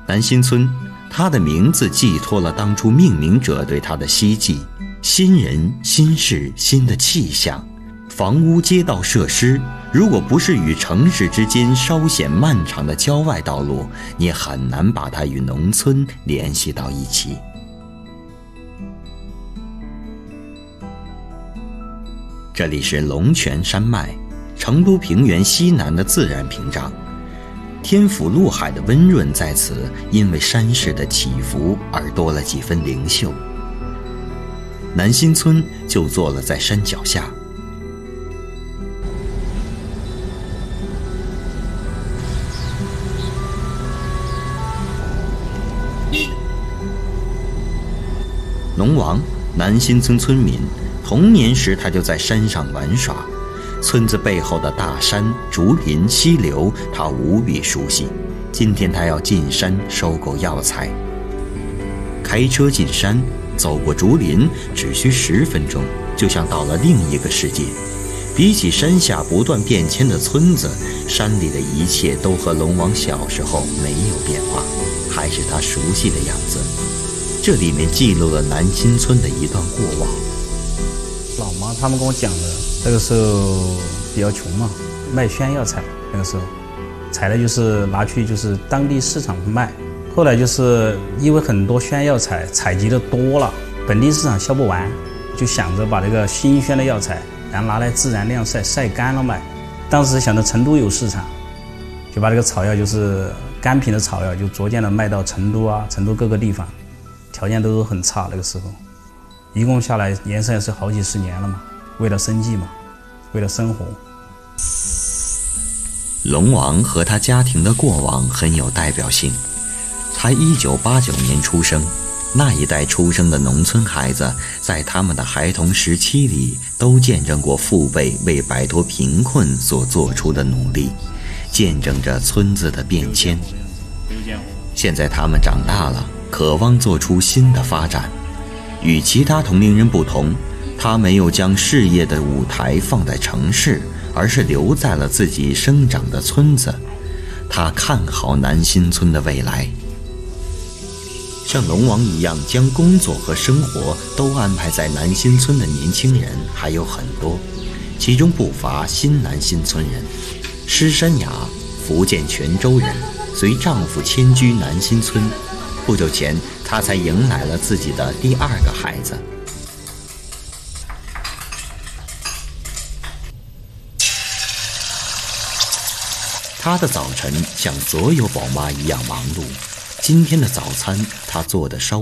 南新村，它的名字寄托了当初命名者对它的希冀：新人、新事、新的气象。房屋、街道设施，如果不是与城市之间稍显漫长的郊外道路，你很难把它与农村联系到一起。这里是龙泉山脉，成都平原西南的自然屏障。天府陆海的温润在此因为山势的起伏而多了几分灵秀。南新村就坐落在山脚下。龙王，南新村村民，童年时他就在山上玩耍，村子背后的大山、竹林、溪流，他无比熟悉。今天他要进山收购药材。开车进山，走过竹林，只需10分钟，就像到了另一个世界。比起山下不断变迁的村子，山里的一切都和龙王小时候没有变化，还是他熟悉的样子。这里面记录了南新村的一段过往。 老妈他们跟我讲的，那个时候比较穷嘛，卖宣药材，那个时候采的就是拿去就是当地市场卖。后来就是因为很多宣药材采集的多了，本地市场销不完，就想着把这个新宣的药材然后拿来自然晾晒，晒干了卖。当时想着成都有市场，就把这个草药就是干品的草药就逐渐的卖到成都啊，成都各个地方。条件都很差，那个时候一共下来延伸是好几10年了嘛，为了生计嘛，为了生活。 龙王和他家庭的过往很有代表性。他1989年出生，那一代出生的农村孩子在他们的孩童时期里都见证过父辈为摆脱贫困所做出的努力，见证着村子的变迁。现在他们长大了，渴望做出新的发展。与其他同龄人不同，他没有将事业的舞台放在城市，而是留在了自己生长的村子。他看好南新村的未来。像龙王一样将工作和生活都安排在南新村的年轻人还有很多，其中不乏新南新村人。施山雅，福建泉州人，随丈夫迁居南新村。不久前，她才迎来了自己的第2个孩子。她的早晨像所有宝妈一样忙碌。今天的早餐，她做的稍